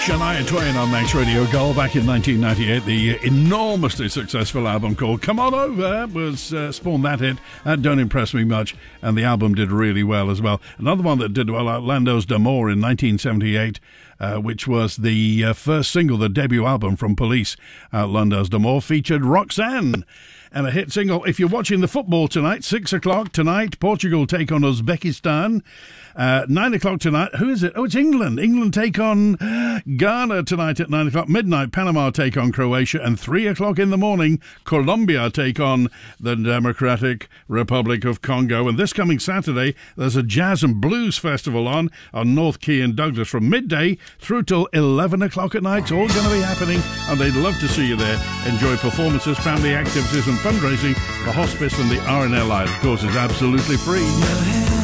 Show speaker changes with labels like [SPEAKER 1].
[SPEAKER 1] Shania Twain on Manx Radio Gold back in 1998. The enormously successful album called Come On Over was spawned that hit. That don't impress me much, and the album did really well as well. Another one that did well, Outlandos d'Amour in 1978, which was the first single, the debut album from Police. Outlandos d'Amour featured Roxanne. And a hit single, if you're watching the football tonight, 6 o'clock tonight, Portugal take on Uzbekistan. 9 o'clock tonight, who is it? Oh, it's England. England take on Ghana tonight at 9 o'clock. Midnight, Panama take on Croatia. And 3 o'clock in the morning, Colombia take on the Democratic Republic of Congo. And this coming Saturday, there's a jazz and blues festival on North Quay in Douglas from midday through till 11 o'clock at night. It's all going to be happening, and they'd love to see you there. Enjoy performances, family activities, and fundraising. The hospice and the RNLI, of course, is absolutely free.